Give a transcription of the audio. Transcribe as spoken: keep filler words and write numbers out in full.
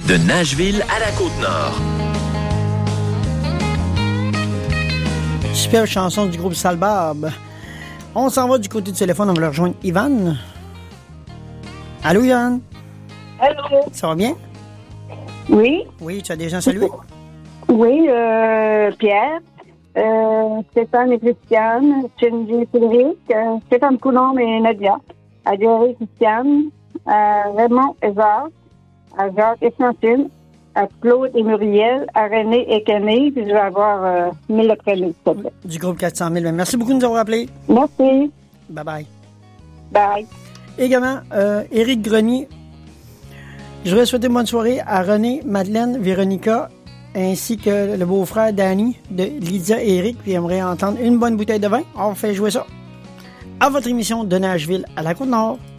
De Nashville à la Côte-Nord. Super chanson du groupe Salbarbe. On s'en va du côté du téléphone, on va leur rejoindre Yvan. Allô, Yvan? Allô? Ça va bien? Oui. Oui, tu as des gens salués? Oui, euh, Pierre, euh, Stéphane et Christiane, Cindy et Frédéric, euh, Stéphane Coulombe et Nadia, à Jerry et Christiane, à Raymond et Jacques, à Jacques et Francine, à Claude et Muriel, à René et Camille, puis je vais avoir euh, mille prénoms, s'il te plaît. Du groupe quatre cent mille. Merci beaucoup de nous avoir appelés. Merci. Bye-bye. Bye. Également, euh, Éric Grenier. Je voudrais souhaiter une bonne soirée à René, Madeleine, Véronica, ainsi que le beau-frère Danny de Lydia et Éric, puis j'aimerais entendre une bonne bouteille de vin. On fait jouer ça à votre émission de Nashville à la Côte-Nord.